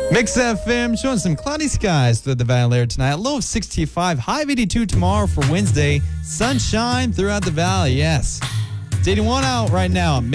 Mix FM showing some cloudy skies throughout the valley later tonight. Low of 65, high of 82 tomorrow for Wednesday. Sunshine throughout the valley, yes. It's 81 out right now.